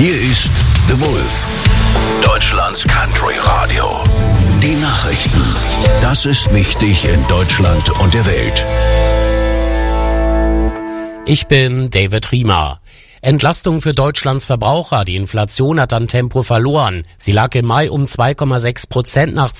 Hier ist The Wolf, Deutschlands Country Radio. Die Nachrichten. Das ist wichtig in Deutschland und der Welt. Ich bin David Riemer. Entlastung für Deutschlands Verbraucher. Die Inflation hat an Tempo verloren. Sie lag im Mai um 2,6% nach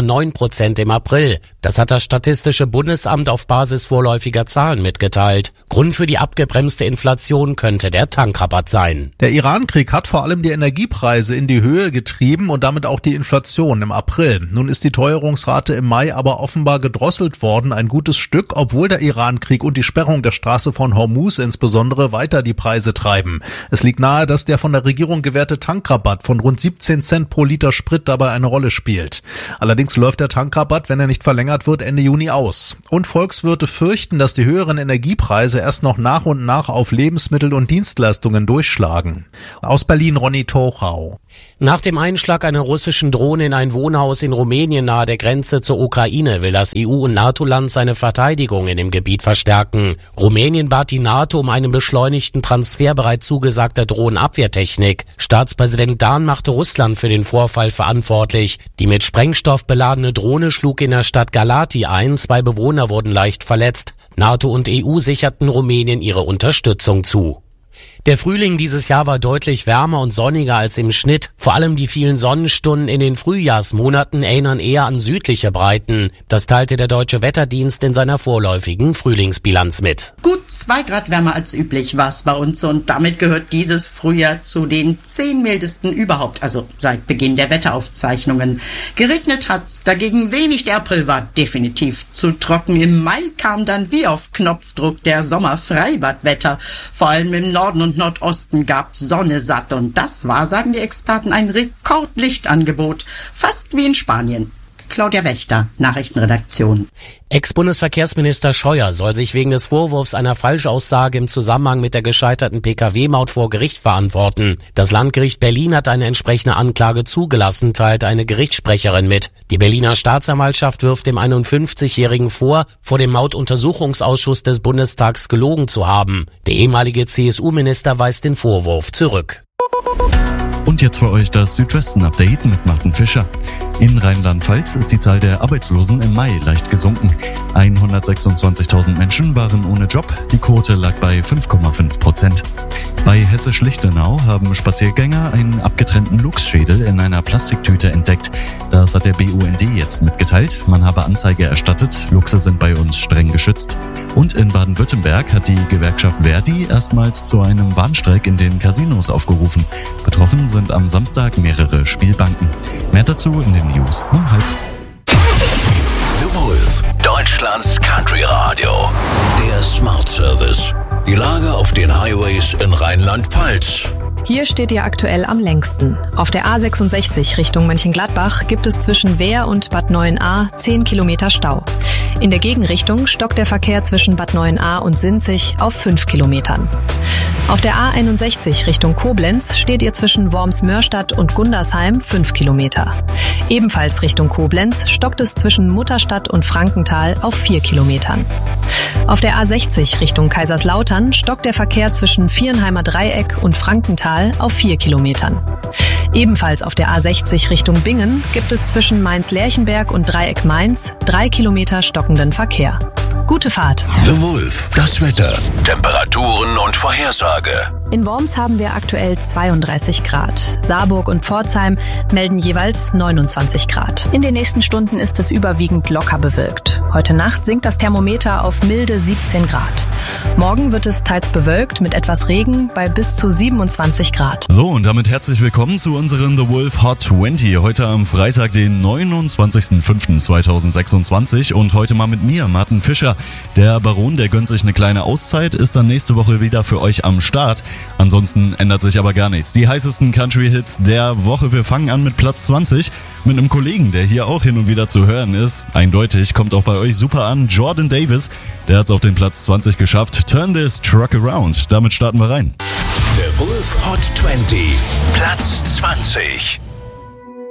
2,9% im April. Das hat das Statistische Bundesamt auf Basis vorläufiger Zahlen mitgeteilt. Grund für die abgebremste Inflation könnte der Tankrabatt sein. Der Iran-Krieg hat vor allem die Energiepreise in die Höhe getrieben und damit auch die Inflation im April. Nun ist die Teuerungsrate im Mai aber offenbar gedrosselt worden, ein gutes Stück, obwohl der Iran-Krieg und die Sperrung der Straße von Hormuz insbesondere weiter die Preise treiben. Es liegt nahe, dass der von der Regierung gewährte Tankrabatt von rund 17 Cent pro Liter Sprit dabei eine Rolle spielt. Allerdings läuft der Tankrabatt, wenn er nicht verlängert wird, Ende Juni aus. Und Volkswirte fürchten, dass die höheren Energiepreise erst noch nach und nach auf Lebensmittel und Dienstleistungen durchschlagen. Aus Berlin Ronny Tochau. Nach dem Einschlag einer russischen Drohne in ein Wohnhaus in Rumänien nahe der Grenze zur Ukraine will das EU- und NATO-Land seine Verteidigung in dem Gebiet verstärken. Rumänien bat die NATO um einen beschleunigten Transfer bereits zugesagter Drohnenabwehrtechnik. Staatspräsident Dahn machte Russland für den Vorfall verantwortlich. Die mit Sprengstoff beladene Drohne schlug in der Stadt Galati ein. 2 Bewohner wurden leicht verletzt. NATO und EU sicherten Rumänien ihre Unterstützung zu. Der Frühling dieses Jahr war deutlich wärmer und sonniger als im Schnitt. Vor allem die vielen Sonnenstunden in den Frühjahrsmonaten erinnern eher an südliche Breiten. Das teilte der Deutsche Wetterdienst in seiner vorläufigen Frühlingsbilanz mit. Gut 2 Grad wärmer als üblich war es bei uns und damit gehört dieses Frühjahr zu den 10 mildesten überhaupt, also seit Beginn der Wetteraufzeichnungen. Geregnet hat's dagegen wenig, der April war definitiv zu trocken. Im Mai kam dann wie auf Knopfdruck der Sommerfreibadwetter. Vor allem im Norden und Nordosten gab's Sonne satt und das war, sagen die Experten, ein Rekordlichtangebot, fast wie in Spanien. Claudia Wächter, Nachrichtenredaktion. Ex-Bundesverkehrsminister Scheuer soll sich wegen des Vorwurfs einer Falschaussage im Zusammenhang mit der gescheiterten Pkw-Maut vor Gericht verantworten. Das Landgericht Berlin hat eine entsprechende Anklage zugelassen, teilte eine Gerichtssprecherin mit. Die Berliner Staatsanwaltschaft wirft dem 51-Jährigen vor dem Mautuntersuchungsausschuss des Bundestags gelogen zu haben. Der ehemalige CSU-Minister weist den Vorwurf zurück. Und jetzt für euch das Südwesten-Update mit Martin Fischer. In Rheinland-Pfalz ist die Zahl der Arbeitslosen im Mai leicht gesunken. 126.000 Menschen waren ohne Job, die Quote lag bei 5,5%. Bei Hessisch-Lichtenau haben Spaziergänger einen abgetrennten Luchsschädel in einer Plastiktüte entdeckt. Das hat der BUND jetzt mitgeteilt. Man habe Anzeige erstattet, Luchse sind bei uns streng geschützt. Und in Baden-Württemberg hat die Gewerkschaft Verdi erstmals zu einem Warnstreik in den Casinos aufgerufen. Betroffen sind am Samstag mehrere Spielbanken. Mehr dazu in den News um 12:30. The Wolf, Deutschlands Country Radio. Der Smart Service. Die Lage auf den Highways in Rheinland-Pfalz. Hier steht ihr aktuell am längsten. Auf der A66 Richtung Mönchengladbach gibt es zwischen Wehr und Bad Neuenahr 10 Kilometer Stau. In der Gegenrichtung stockt der Verkehr zwischen Bad Neuenahr und Sinzig auf 5 Kilometern. Auf der A61 Richtung Koblenz steht ihr zwischen Worms-Mörstadt und Gundersheim 5 Kilometer. Ebenfalls Richtung Koblenz stockt es zwischen Mutterstadt und Frankenthal auf 4 Kilometern. Auf der A60 Richtung Kaiserslautern stockt der Verkehr zwischen Vierenheimer Dreieck und Frankenthal auf 4 Kilometern. Ebenfalls auf der A60 Richtung Bingen gibt es zwischen Mainz-Lerchenberg und Dreieck Mainz 3 Kilometer stockenden Verkehr. Gute Fahrt. The Wolf, das Wetter, Temperaturen und Vorhersage. In Worms haben wir aktuell 32 Grad. Saarburg und Pforzheim melden jeweils 29 Grad. In den nächsten Stunden ist es überwiegend locker bewölkt. Heute Nacht sinkt das Thermometer auf milde 17 Grad. Morgen wird es teils bewölkt mit etwas Regen bei bis zu 27 Grad. So, und damit herzlich willkommen zu unseren The Wolf Hot 20. Heute am Freitag, den 29.05.2026 und heute mal mit mir, Martin Fischer. Der Baron, der gönnt sich eine kleine Auszeit, ist dann nächste Woche wieder für euch am Start. Ansonsten ändert sich aber gar nichts. Die heißesten Country-Hits der Woche. Wir fangen an mit Platz 20 mit einem Kollegen, der hier auch hin und wieder zu hören ist. Eindeutig, kommt auch bei euch super an. Jordan Davis, der hat's auf den Platz 20 geschafft. Turn this truck around. Damit starten wir rein. The Wolf Hot 20, Platz 20.